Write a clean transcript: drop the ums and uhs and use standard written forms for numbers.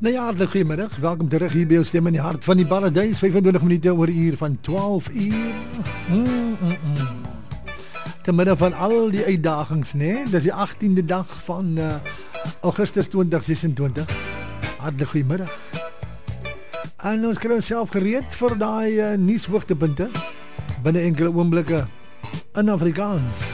Nou ja, hartelijk goedemiddag. Welkom terug hier bij ons stem in die hart van die paradijs. 25 minuten oor uur van 12 uur. Te midden van al die uitdagings, nee. Dat is de 18e dag van augustus 2026. Hartelijk goedemiddag. En ons krijgen onszelf gereed voor die nieuwshoogtepunten. Binnen enkele ogenblikken in Afrikaans.